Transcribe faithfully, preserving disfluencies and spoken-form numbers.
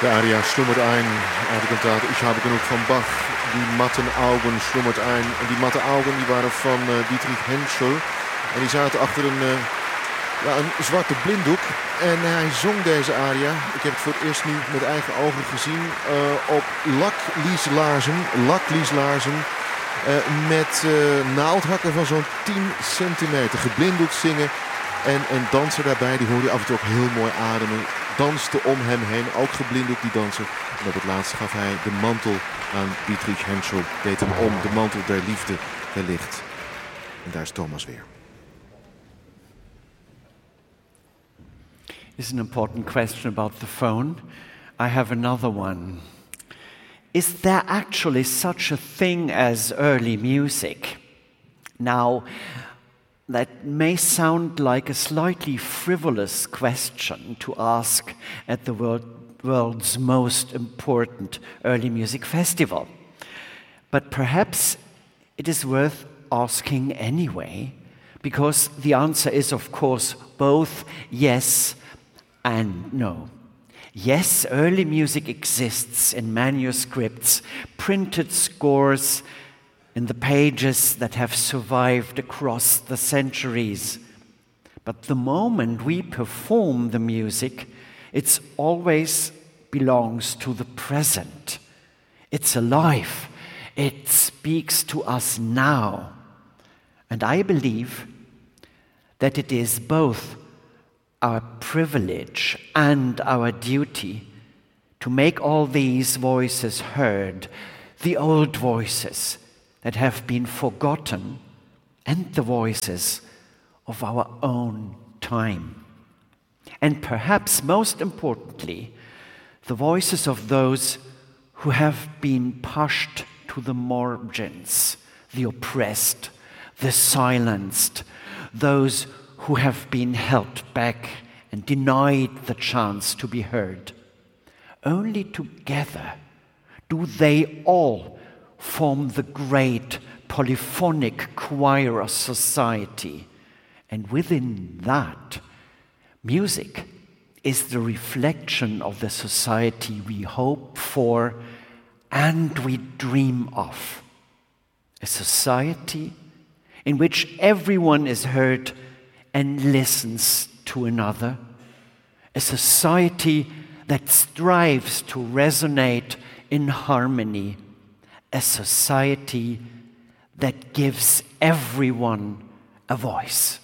Der Aria schlummert ein, habe Kantate, ich habe genug von Bach. Die matten Augen schlummert ein. En die matte Augen die waren van uh, Dietrich Henschel. En die zaten achter een, uh, ja, een zwarte blinddoek. En hij zong deze aria. Ik heb het voor het eerst nu met eigen ogen gezien. Uh, op laklieslaarzen. Laklieslaarzen. Uh, met uh, naaldhakken van zo'n tien centimeter. Geblinddoekt zingen. En een danser daarbij, die hoorde je af en toe ook heel mooi ademen. Danste om hem heen, ook geblinddoekt die danser. En op het laatst gaf hij de mantel aan Dietrich Henschel. Deed hem om, de mantel der liefde wellicht. En daar is Thomas weer. This is an important question about the phone. I have another one. Is there actually such a thing as early music? Now, that may sound like a slightly frivolous question to ask at the world, world's most important early music festival. But perhaps it is worth asking anyway, because the answer is, of course, both yes and no. Yes, early music exists in manuscripts, printed scores, in the pages that have survived across the centuries. But the moment we perform the music, it always belongs to the present. It's alive. It speaks to us now. And I believe that it is both our privilege and our duty to make all these voices heard, the old voices that have been forgotten, and the voices of our own time. And perhaps most importantly, the voices of those who have been pushed to the margins, the oppressed, the silenced, those who have been held back and denied the chance to be heard. Only together do they all form the great polyphonic choir of society. And within that, music is the reflection of the society we hope for and we dream of. A society in which everyone is heard and listens to another. A society that strives to resonate in harmony. A society that gives everyone a voice.